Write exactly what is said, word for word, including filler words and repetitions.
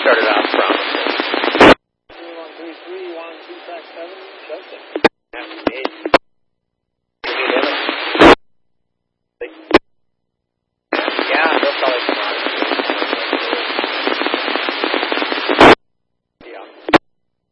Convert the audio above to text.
started out promising. three one three three one two track seven, Justin. After the eight.